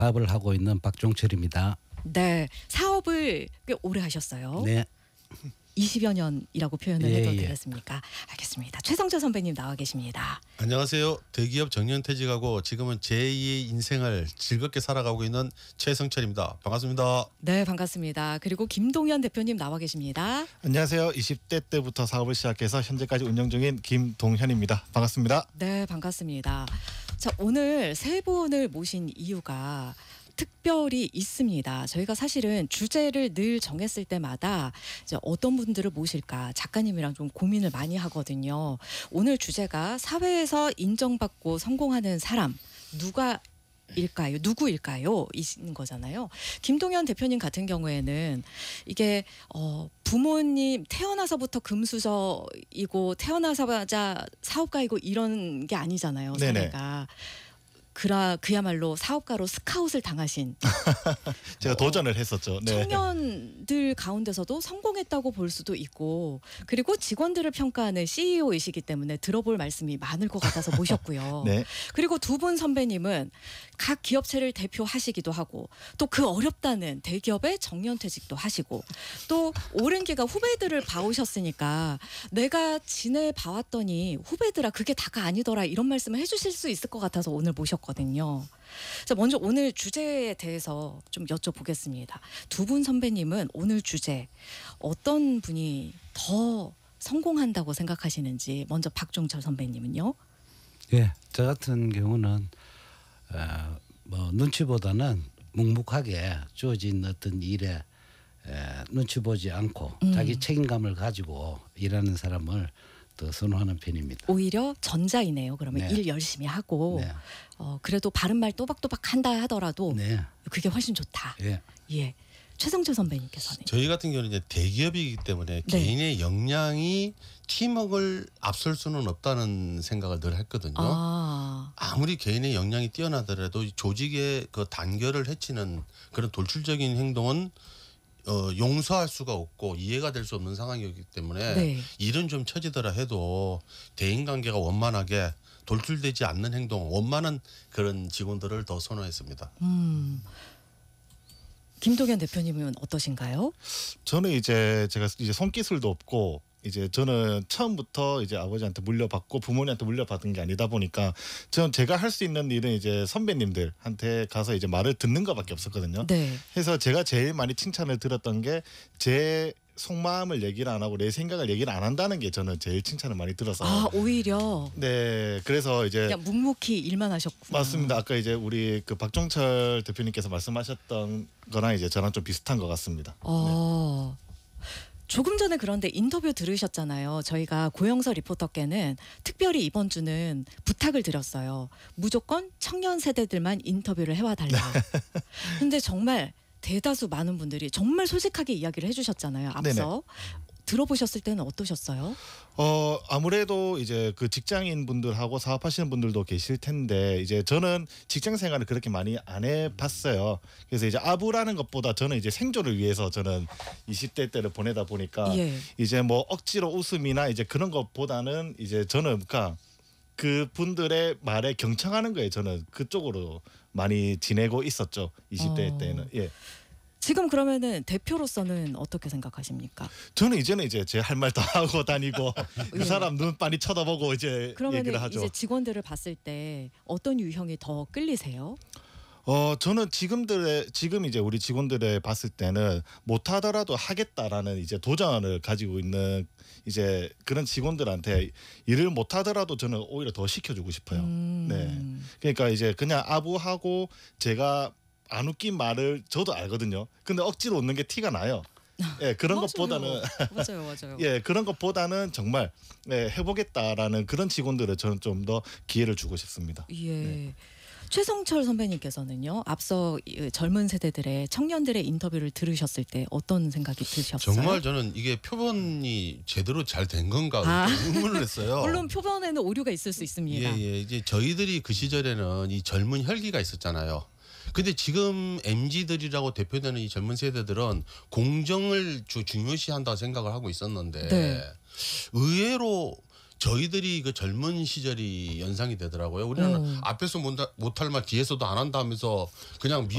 사업을 하고 있는 박종철입니다. 네, 사업을 꽤 오래 하셨어요. 네. 20여 년이라고 표현을 예, 해도 예. 되겠습니까? 알겠습니다. 최성철 선배님 나와 계십니다. 안녕하세요. 대기업 정년퇴직하고 지금은 제2의 인생을 즐겁게 살아가고 있는 최성철입니다. 반갑습니다. 네, 반갑습니다. 그리고 김동현 대표님 나와 계십니다. 안녕하세요. 20대 때부터 사업을 시작해서 현재까지 운영 중인 김동현입니다. 반갑습니다. 네, 반갑습니다. 자, 오늘 세 분을 모신 이유가 특별히 있습니다. 저희가 사실은 주제를 늘 정했을 때마다 이제 어떤 분들을 모실까 작가님이랑 좀 고민을 많이 하거든요. 오늘 주제가 사회에서 인정받고 성공하는 사람 누구일까요? 이신 거잖아요. 김동현 대표님 같은 경우에는 이게 부모님 태어나서부터 금수저이고 태어나자마자 사업가이고 이런 게 아니잖아요. 네네. 사회가. 그야말로 사업가로 스카웃을 당하신 제가 도전을 했었죠. 네. 청년들 가운데서도 성공했다고 볼 수도 있고, 그리고 직원들을 평가하는 CEO이시기 때문에 들어볼 말씀이 많을 것 같아서 모셨고요. 네. 그리고 두 분 선배님은 각 기업체를 대표하시기도 하고, 또 그 어렵다는 대기업의 정년퇴직도 하시고, 또 오랜 기간 후배들을 봐오셨으니까 내가 지내봐왔더니 후배들아 그게 다가 아니더라 이런 말씀을 해주실 수 있을 것 같아서 오늘 모셨거든요. 자, 먼저 오늘 주제에 대해서 좀 여쭤보겠습니다. 두 분 선배님은 오늘 주제 어떤 분이 더 성공한다고 생각하시는지 먼저 박종철 선배님은요? 예, 저 같은 경우는 눈치보다는 묵묵하게 주어진 어떤 일에 눈치 보지 않고 자기 책임감을 가지고 일하는 사람을 더 선호하는 편입니다. 오히려 전자이네요. 그러면 네. 일 열심히 하고 네. 그래도 바른 말 또박또박 한다 하더라도 네. 그게 훨씬 좋다. 예. 예. 최성철 선배님께서는 저희 같은 경우는 이제 대기업이기 때문에 네. 개인의 역량이 팀워크를 앞설 수는 없다는 생각을 늘 했거든요. 아무리 개인의 역량이 뛰어나더라도 이 조직의 그 단결을 해치는 그런 돌출적인 행동은 용서할 수가 없고 이해가 될 수 없는 상황이었기 때문에 네. 일은 좀 처지더라 해도 대인관계가 원만하게 돌출되지 않는 행동, 원만한 그런 직원들을 더 선호했습니다. 김동현 대표님은 어떠신가요? 저는 제가 손기술도 없고 이제 저는 처음부터 이제 아버지한테 물려받고 부모님한테 물려받은 게 아니다 보니까 저는 제가 할 수 있는 일은 이제 선배님들한테 가서 이제 말을 듣는 것밖에 없었거든요. 네. 그래서 제가 제일 많이 칭찬을 들었던 게 제 속마음을 얘기를 안 하고 내 생각을 얘기를 안 한다는 게 저는 제일 칭찬을 많이 들어서 오히려 네 그래서 이제 그냥 묵묵히 일만 하셨구나. 맞습니다. 아까 이제 우리 그 박종철 대표님께서 말씀하셨던 거랑 이제 저랑 좀 비슷한 것 같습니다. 조금 전에 그런데 인터뷰 들으셨잖아요. 저희가 고영서 리포터께는 특별히 이번 주는 부탁을 드렸어요. 무조건 청년 세대들만 인터뷰를 해와 달라. 근데 정말 대다수 많은 분들이 정말 솔직하게 이야기를 해주셨잖아요. 앞서 네네. 들어보셨을 때는 어떠셨어요? 아무래도 이제 그 직장인 분들하고 사업하시는 분들도 계실 텐데 이제 저는 직장 생활을 그렇게 많이 안 해봤어요. 그래서 이제 아부라는 것보다 저는 이제 생존을 위해서 저는 20대 때를 보내다 보니까 예. 이제 뭐 억지로 웃음이나 이제 그런 것보다는 이제 저는 그러니까 그 분들의 말에 경청하는 거에 저는 그쪽으로 많이 지내고 있었죠. 20대 때는. 예. 지금 그러면은 대표로서는 어떻게 생각하십니까? 저는 이제는 이제 제 할 말 다 하고 다니고 그 예. 사람 눈 많이 쳐다보고 이제 그러면은 얘기를 하죠. 이제 직원들을 봤을 때 어떤 유형이 더 끌리세요? 저는 지금 이제 우리 직원들을 봤을 때는 못하더라도 하겠다라는 이제 도전을 가지고 있는 이제 그런 직원들한테 일을 못하더라도 저는 오히려 더 시켜주고 싶어요. 네. 그러니까 이제 그냥 아부하고 제가 안 웃긴 말을 저도 알거든요. 근데 억지로 웃는 게 티가 나요. 예, 그런 맞아요. 것보다는 맞아요. 예, 그런 것보다는 정말 해보겠다라는 그런 직원들을 저는 좀 더 기회를 주고 싶습니다. 예. 최성철 선배님께서는요. 앞서 젊은 세대들의 청년들의 인터뷰를 들으셨을 때 어떤 생각이 드셨어요? 정말 저는 이게 표본이 제대로 잘 된 건가 의문을 했어요. 물론 표본에는 오류가 있을 수 있습니다. 예. 이제 저희들이 그 시절에는 이 젊은 혈기가 있었잖아요. 근데 지금 MZ들이라고 대표되는 이 젊은 세대들은 공정을 중요시한다고 생각을 하고 있었는데 네. 의외로 저희들이 그 젊은 시절이 연상이 되더라고요. 우리는 앞에서 못할 말 뒤에서도 안 한다 하면서 그냥